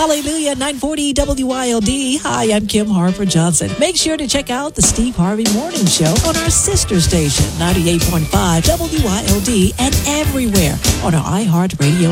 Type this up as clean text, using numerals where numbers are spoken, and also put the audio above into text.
Hallelujah, 940 WILD. Hi, I'm Kim Harper Johnson. Make sure to check out the Steve Harvey Morning Show on our sister station, 98.5 WILD, and everywhere on our iHeartRadio